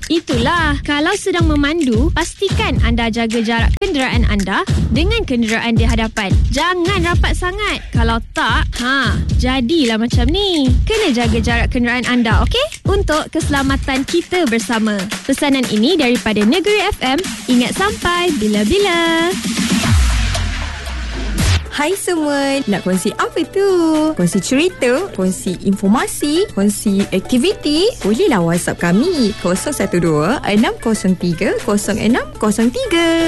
Itulah, kalau sedang memandu, pastikan anda jaga jarak kenderaan anda dengan kenderaan di hadapan. Jangan rapat sangat. Kalau tak, jadilah macam ni. Kena jaga jarak kenderaan anda, okey? Untuk keselamatan kita bersama. Pesanan ini daripada Negeri FM. Ingat sampai bila-bila. Hai semua, nak kongsi apa tu? Kongsi cerita, kongsi informasi, kongsi aktiviti? Bolehlah WhatsApp kami 012 603 0603.